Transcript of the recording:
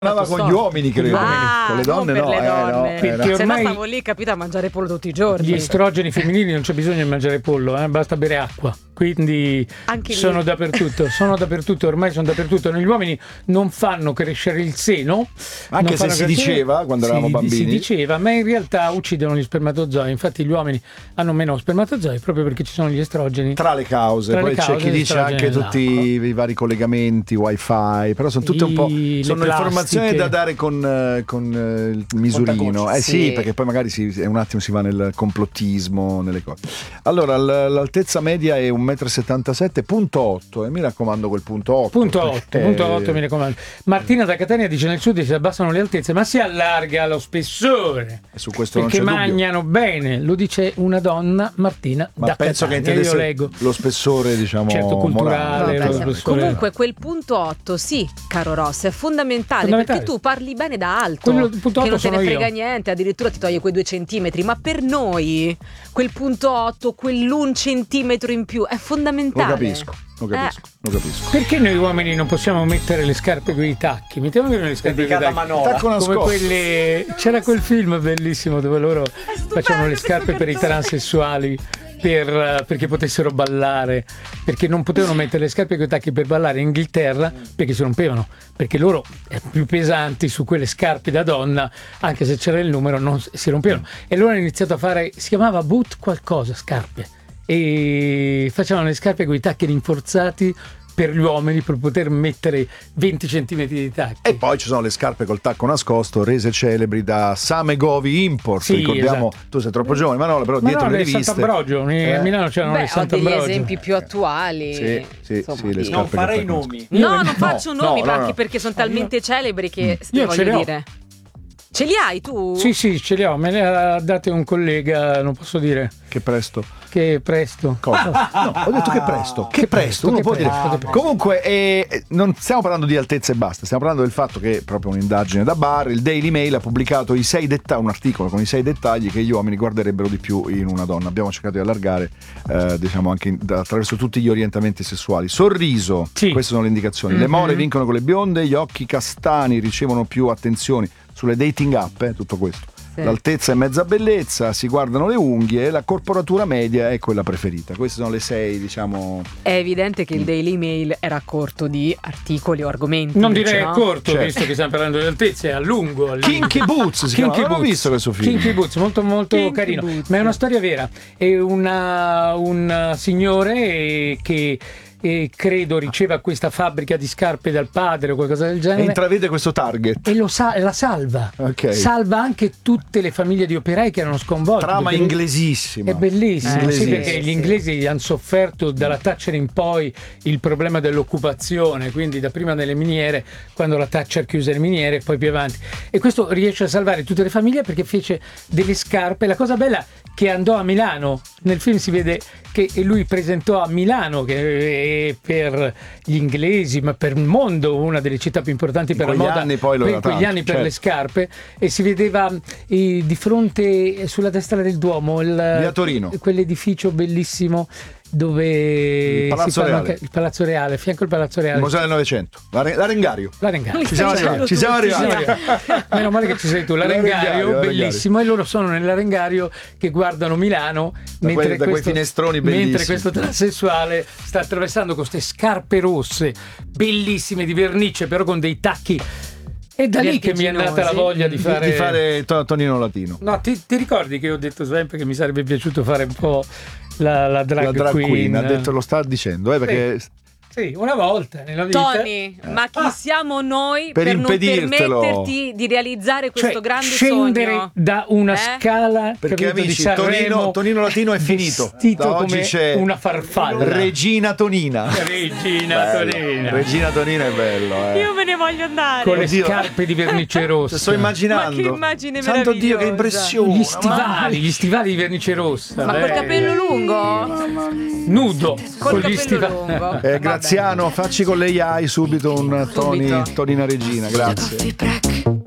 Andava con gli uomini, credo. Con le donne non per le donne. Perché se no stavo lì, capito, a mangiare pollo tutti i giorni. Gli estrogeni femminili non c'è bisogno di mangiare pollo, basta bere acqua. Quindi sono dappertutto, ormai sono dappertutto. Gli uomini non fanno crescere il seno. Anche se si diceva quando eravamo bambini. Si diceva, ma in realtà uccidono gli spermatozoi. Infatti gli uomini hanno meno spermatozoi proprio perché ci sono gli estrogeni. Tra le cause, poi c'è chi dice anche tutti i vari collegamenti, wifi, però sono tutte un po'. Sono informazioni da dare con il misurino. Sì, perché poi magari un attimo si va nel complottismo, nelle cose. Allora, l'altezza media è 1,77 m, punto 8, e mi raccomando quel punto 8. Punto 8, mi raccomando. Martina da Catania dice: nel sud si abbassano le altezze, ma si allarga lo spessore. E su questo perché non c'è mangiano bene, lo dice una donna, Martina da penso Catania. Che io leggo lo spessore, diciamo, certo, culturale. Vabbè, comunque quel punto 8, sì, caro Ross, è fondamentale. Perché tu parli bene da alto, che non te ne frega niente, addirittura ti toglie quei 2 centimetri, ma per noi quel punto 8, quell'1 centimetro in più è fondamentale. Lo capisco. Perché noi uomini non possiamo mettere le scarpe con i tacchi? Mettiamo le scarpe con i tacchi. Come quelle... C'era quel film bellissimo dove loro facevano le scarpe per i transessuali. Perché potessero ballare, perché non potevano mettere le scarpe con i tacchi per ballare in Inghilterra perché si rompevano, perché loro più pesanti su quelle scarpe da donna, anche se c'era il numero, non si rompevano. E loro hanno iniziato a fare, si chiamava boot qualcosa, scarpe, e facevano le scarpe con i tacchi rinforzati per gli uomini, per poter mettere 20 centimetri di tacchi. E poi ci sono le scarpe col tacco nascosto, rese celebri da Samegovi Import. Sì, ricordiamo, esatto. Tu sei troppo giovane, Manola, però dietro le riviste Sant'Ambrogio, a Milano c'erano le Sant'Ambrogio. Ho degli esempi più attuali. Sì, le scarpe. Non farei nomi. Non faccio nomi, anche perché sono talmente celebri che io voglio dire. Ce li hai tu? Sì, ce li ho, me le ha date un collega, non posso dire. Che presto. Cosa? No, ho detto che presto. Uno può dire. Comunque, non stiamo parlando di altezza e basta, stiamo parlando del fatto che proprio un'indagine da bar, il Daily Mail ha pubblicato un articolo con i 6 dettagli che gli uomini guarderebbero di più in una donna. Abbiamo cercato di allargare, diciamo, anche attraverso tutti gli orientamenti sessuali. Sorriso, queste sono le indicazioni. Le more vincono con le bionde, gli occhi castani ricevono più attenzioni sulle dating app, tutto questo. L'altezza è mezza bellezza, si guardano le unghie, la corporatura media è quella preferita. Queste sono le 6, diciamo. È evidente che il Daily Mail era corto di articoli o argomenti. Non direi corto, visto che stiamo parlando di altezze, è a lungo. Kinky Boots si chiama, non ho visto questo film. Kinky Boots, molto Kinky carino, Boots. Ma è una storia vera. È un signore che credo riceva questa fabbrica di scarpe dal padre o qualcosa del genere, e intravede questo target e la salva. Salva anche tutte le famiglie di operai che erano sconvolte. Trama inglesissima, è bellissima, sì, perché gli inglesi hanno sofferto dalla Thatcher in poi il problema dell'occupazione, quindi da prima nelle miniere, quando la Thatcher chiuse le miniere, poi più avanti, e questo riesce a salvare tutte le famiglie perché fece delle scarpe. La cosa bella che andò a Milano, nel film si vede che lui presentò a Milano, che per gli inglesi, ma per il mondo, una delle città più importanti per la moda, in quegli anni per le scarpe, e si vedeva di fronte sulla destra del Duomo via Torino, quell'edificio bellissimo dove il Palazzo Reale, fianco al Palazzo Reale, il Museo del Novecento, l'Arengario. Ci siamo arrivati. Meno male che ci sei tu. L'Arengario, bellissimo, e loro sono nell'Arengario che guardano Milano mentre quei finestroni bellissimi. Mentre questo transessuale sta attraversando con queste scarpe rosse bellissime di vernice, però con dei tacchi. È da lì che mi è nata la voglia di fare Tonino Latino. No, ti ricordi che io ho detto sempre che mi sarebbe piaciuto fare un po' la drag queen? Ha detto, lo sta dicendo, perché sì, una volta nella vita. Tony, ma chi siamo noi per non permetterti di realizzare questo grande scendere sogno? Da una scala, perché amici, di Sanremo, Tonino Latino è finito. Da oggi c'è una farfalla. Regina Tonina. Regina Tonina è bello. Io me ne voglio andare. Con le scarpe di vernice rossa. Sto immaginando. Ma che immagine Santo Dio, che impressione. Gli stivali di vernice rossa. Ma col capello lungo? Nudo. Con gli stivali. Graziano, facci con le AI subito un Tonina Regina, grazie.